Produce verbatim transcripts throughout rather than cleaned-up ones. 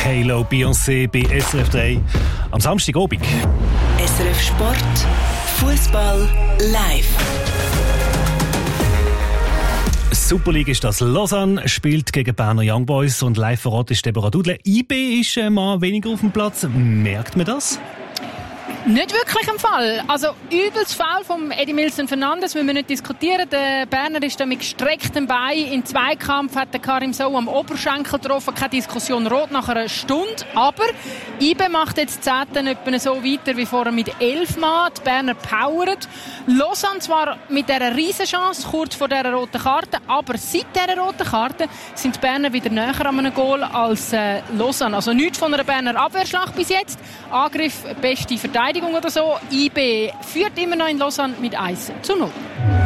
Halo, Beyoncé bei S R F drei am Samstagabend. S R F Sport, Fußball live. Super League ist das. Lausanne spielt gegen Berner Young Boys und live vor Ort ist Deborah Dudle. I B ist äh, mal weniger auf dem Platz. Merkt man das? Nicht wirklich im Fall. Also übelst Foul vom Eddie Milson Fernandes müssen wir nicht diskutieren. Der Berner ist da mit gestrecktem Bein im Zweikampf, hat der Karim Sow am Oberschenkel getroffen. Keine Diskussion, rot nach einer Stunde. Aber I B macht jetzt Zehnten etwa so weiter wie vorher mit elf Mann. Die Berner powern. Lausanne zwar mit dieser Riesenchance kurz vor dieser roten Karte, aber seit dieser roten Karte sind die Berner wieder näher an einem Goal als äh, Lausanne. Also nichts von einer Berner Abwehrschlacht bis jetzt. Angriff, beste Verteidigung oder so. I B führt immer noch in Lausanne mit eins zu null.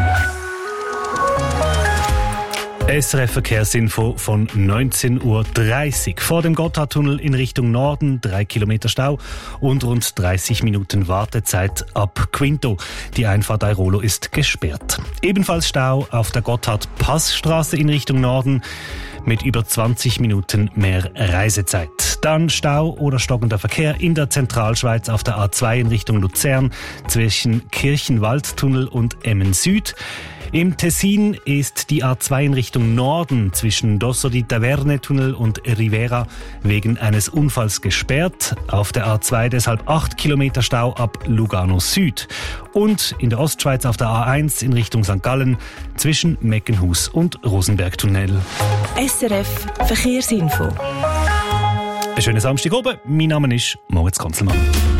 S R F Verkehrsinfo von neunzehn Uhr dreißig. Vor dem Gotthardtunnel in Richtung Norden drei Kilometer Stau und rund dreißig Minuten Wartezeit ab Quinto. Die Einfahrt Airolo ist gesperrt. Ebenfalls Stau auf der Gotthard-Passstraße in Richtung Norden mit über zwanzig Minuten mehr Reisezeit. Dann Stau oder stockender Verkehr in der Zentralschweiz auf der A zwei in Richtung Luzern zwischen Kirchenwaldtunnel und Emmen Süd. Im Tessin ist die A zwei in Richtung Norden zwischen Dosso di Taverne-Tunnel und Rivera wegen eines Unfalls gesperrt. Auf der A zwei deshalb acht Kilometer Stau ab Lugano Süd. Und in der Ostschweiz auf der A eins in Richtung Sankt Gallen zwischen Meckenhus und Rosenberg-Tunnel. S R F Verkehrsinfo. Ein schönes Samstag oben. Mein Name ist Moritz Konzelmann.